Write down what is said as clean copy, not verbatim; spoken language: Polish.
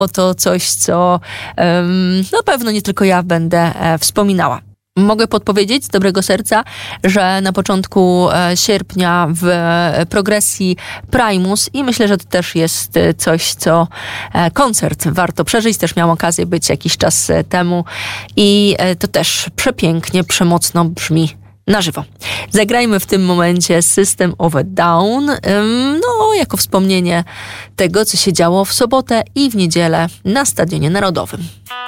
to coś, co na pewno nie tylko ja będę wspominała. Mogę podpowiedzieć z dobrego serca, że na początku sierpnia w progresji Primus i myślę, że to też jest coś, co koncert warto przeżyć. Też miałam okazję być jakiś czas temu i to też przepięknie, przemocno brzmi na żywo. Zagrajmy w tym momencie System of a Down, jako wspomnienie tego, co się działo w sobotę i w niedzielę na Stadionie Narodowym.